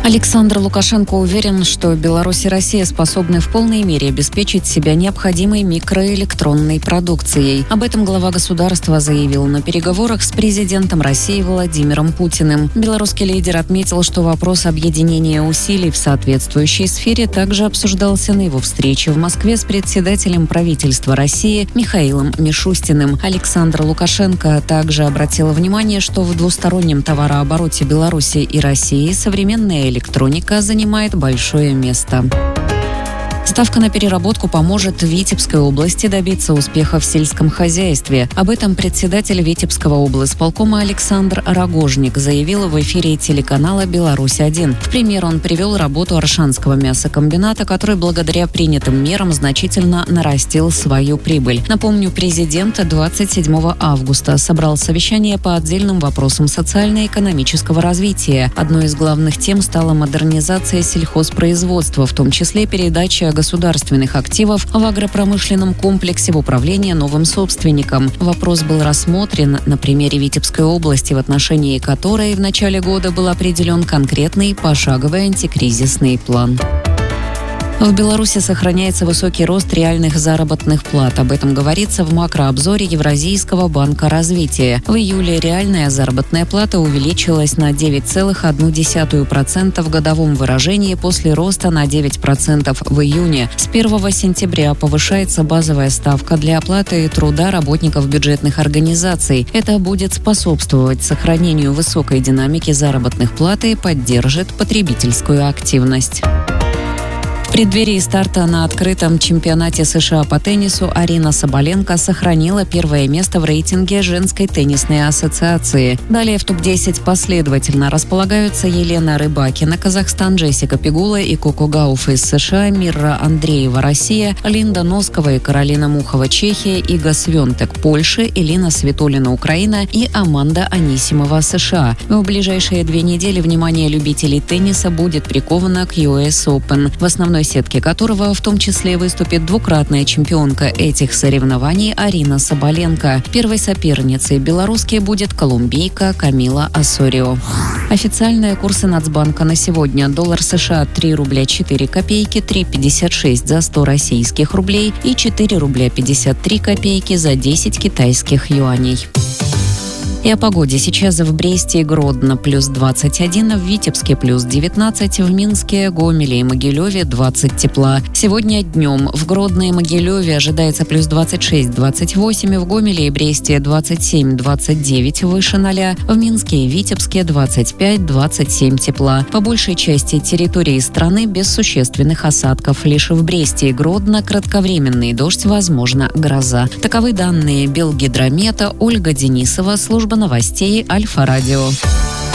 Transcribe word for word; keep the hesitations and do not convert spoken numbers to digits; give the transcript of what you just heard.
Александр Лукашенко уверен, что Беларусь и Россия способны в полной мере обеспечить себя необходимой микроэлектронной продукцией. Об этом глава государства заявил на переговорах с президентом России Владимиром Путиным. Белорусский лидер отметил, что вопрос объединения усилий в соответствующей сфере также обсуждался на его встрече в Москве с председателем правительства России Михаилом Мишустиным. Александр Лукашенко также обратил внимание, что в двустороннем товарообороте Беларуси и России современная электроника занимает большое место. Ставка на переработку поможет Витебской области добиться успеха в сельском хозяйстве. Об этом председатель Витебского облисполкома Александр Рогожник заявил в эфире телеканала «Беларусь-один». В пример он привел работу Аршанского мясокомбината, который благодаря принятым мерам значительно нарастил свою прибыль. Напомню, президент двадцать седьмого августа собрал совещание по отдельным вопросам социально-экономического развития. Одной из главных тем стала модернизация сельхозпроизводства, в том числе передача государственных активов в агропромышленном комплексе в управление новым собственником. Вопрос был рассмотрен на примере Витебской области, в отношении которой в начале года был определен конкретный пошаговый антикризисный план. В Беларуси сохраняется высокий рост реальных заработных плат. Об этом говорится в макрообзоре Евразийского банка развития. В июле реальная заработная плата увеличилась на девять целых одну десятую процента в годовом выражении после роста на девять процентов в июне. С первого сентября повышается базовая ставка для оплаты труда работников бюджетных организаций. Это будет способствовать сохранению высокой динамики заработных плат и поддержит потребительскую активность. В преддверии старта на открытом чемпионате США по теннису Арина Сабаленко сохранила первое место в рейтинге женской теннисной ассоциации. Далее в топ десять последовательно располагаются Елена Рыбакина, Казахстан, Джессика Пегула и Коко Гауф из США, Мирра Андреева, Россия, Линда Носкова и Каролина Мухова, Чехия, Ига Свентек, Польша, Элина Светулина, Украина и Аманда Анисимова, США. В ближайшие две недели внимание любителей тенниса будет приковано к ю эс Open, в основной сетке которого в том числе выступит двукратная чемпионка этих соревнований Арина Сабаленко. Первой соперницей белорусски будет колумбийка Камила Осорио. Официальные курсы Нацбанка на сегодня: доллар США три рубля четыре копейки, три пятьдесят шесть за сто российских рублей и четыре рубля пятьдесят три копейки за десять китайских юаней. И о погоде. Сейчас в Бресте и Гродно плюс двадцать один, в Витебске плюс девятнадцать, в Минске, Гомеле и Могилеве двадцать тепла. Сегодня днем в Гродно и Могилеве ожидается плюс двадцать шесть - двадцать восемь, в Гомеле и Бресте двадцать семь - двадцать девять выше ноля, в Минске и Витебске двадцать пять - двадцать семь тепла. По большей части территории страны без существенных осадков. Лишь в Бресте и Гродно кратковременный дождь, возможно, гроза. Таковы данные Белгидромета. Ольга Денисова, служба новостей Альфа-Радио.